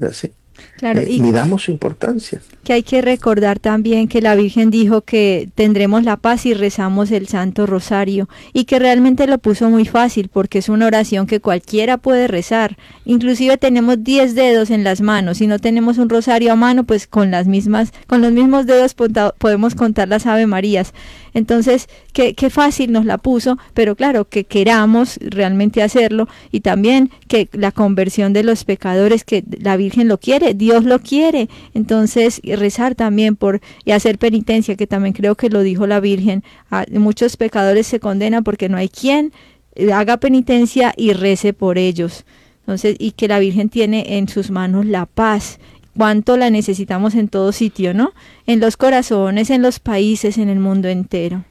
¿sí? Claro, y Ni damos su importancia. que hay que recordar también que la Virgen dijo que tendremos la paz si rezamos el Santo Rosario, y que realmente lo puso muy fácil porque es una oración que cualquiera puede rezar. Inclusive tenemos 10 dedos en las manos. Si no tenemos un rosario a mano, pues con los mismos dedos podemos contar las Ave Marías. Entonces, qué fácil nos la puso, pero claro, que queramos realmente hacerlo, y también que la conversión de los pecadores, que la Virgen lo quiere, Dios lo quiere. Entonces, rezar también y hacer penitencia, que también creo que lo dijo la Virgen. Muchos pecadores se condenan porque no hay quien haga penitencia y rece por ellos. Entonces, y que la Virgen tiene en sus manos la paz. Cuánto la necesitamos en todo sitio, ¿no? En los corazones, en los países, en el mundo entero.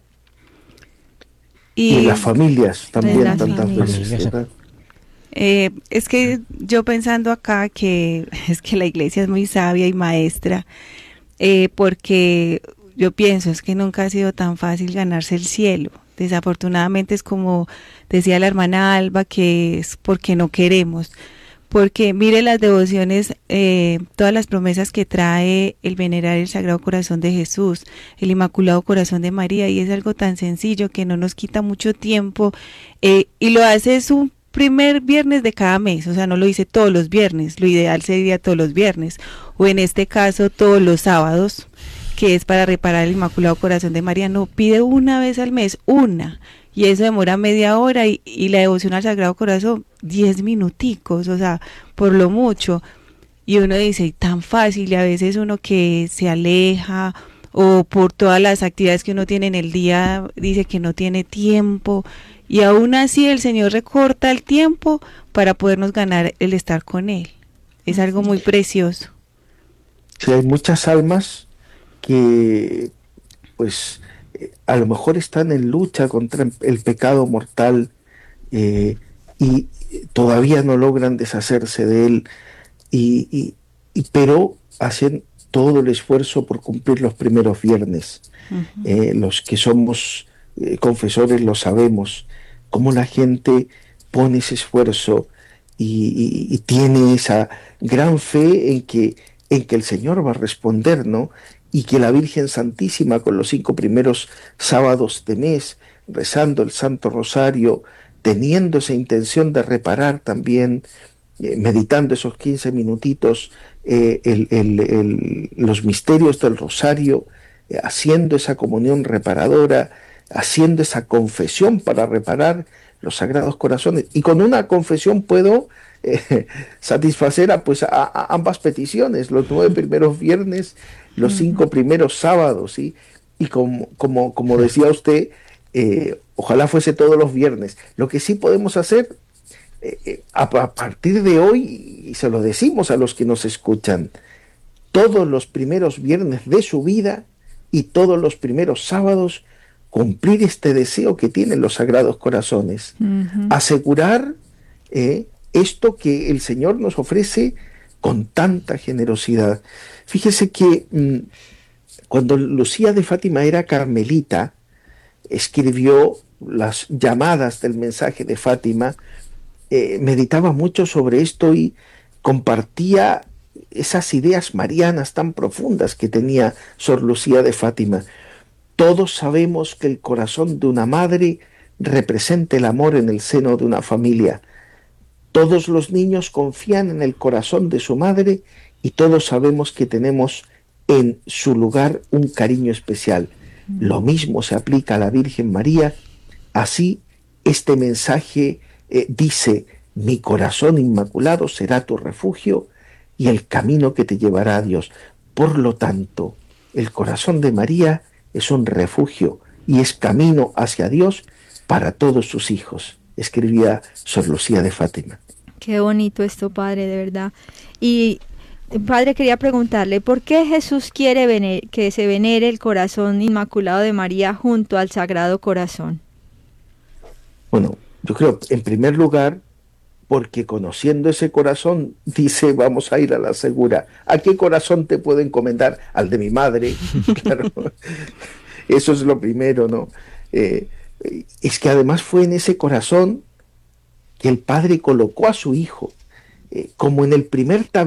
Y en Y las familias también las tantas familias. veces, ¿verdad? es que yo pensando acá que es que la iglesia es muy sabia y maestra, porque yo pienso, es que nunca ha sido tan fácil ganarse el cielo. Desafortunadamente es como decía la hermana Alba, que es porque no queremos. Porque mire las devociones, todas las promesas que trae el venerar el Sagrado Corazón de Jesús, el Inmaculado Corazón de María, y es algo tan sencillo que no nos quita mucho tiempo, y lo hace es un primer viernes de cada mes, o sea, no lo dice todos los viernes, lo ideal sería todos los viernes, o en este caso todos los sábados, que es para reparar el Inmaculado Corazón de María. No, pide una vez al mes, y eso demora media hora, y la devoción al Sagrado Corazón 10 minuticos, o sea, por lo mucho. Y uno dice, tan fácil, y a veces uno que se aleja o por todas las actividades que uno tiene en el día dice que no tiene tiempo, y aún así el Señor recorta el tiempo para podernos ganar el estar con Él. Es algo muy precioso. Sí, hay muchas almas que pues a lo mejor están en lucha contra el pecado mortal, y todavía no logran deshacerse de él, pero hacen todo el esfuerzo por cumplir los primeros viernes. Los que somos confesores lo sabemos, cómo la gente pone ese esfuerzo y tiene esa gran fe en que el Señor va a responder, ¿no? Y que la Virgen Santísima, con los 5 primeros sábados de mes, rezando el Santo Rosario, teniendo esa intención de reparar también, meditando esos 15 minutitos, los misterios del Rosario, haciendo esa comunión reparadora, haciendo esa confesión para reparar los Sagrados Corazones. Y con una confesión puedo satisfacer a ambas peticiones, los 9 primeros viernes, los 5 primeros sábados, ¿sí? Y como decía usted, ojalá fuese todos los viernes. Lo que sí podemos hacer a partir de hoy, y se lo decimos a los que nos escuchan, todos los primeros viernes de su vida y todos los primeros sábados, cumplir este deseo que tienen los Sagrados Corazones. Asegurar esto que el Señor nos ofrece con tanta generosidad. Fíjese que cuando Lucía de Fátima era carmelita, escribió las llamadas del mensaje de Fátima, meditaba mucho sobre esto y compartía esas ideas marianas tan profundas que tenía Sor Lucía de Fátima. Todos sabemos que el corazón de una madre representa el amor en el seno de una familia. Todos los niños confían en el corazón de su madre y todos sabemos que tenemos en su lugar un cariño especial. Lo mismo se aplica a la Virgen María. Así, este mensaje dice: mi corazón inmaculado será tu refugio y el camino que te llevará a Dios. Por lo tanto, el corazón de María es un refugio y es camino hacia Dios para todos sus hijos, escribía Sor Lucía de Fátima. Qué bonito esto, padre, de verdad. Y padre, quería preguntarle, ¿por qué Jesús quiere que se venere el corazón inmaculado de María junto al Sagrado Corazón? Bueno, yo creo, en primer lugar, porque conociendo ese corazón, dice, vamos a ir a la segura. ¿A qué corazón te puedo encomendar? Al de mi madre, claro. Eso es lo primero, ¿no? Es que además fue en ese corazón que el Padre colocó a su Hijo, como en el primer tabernáculo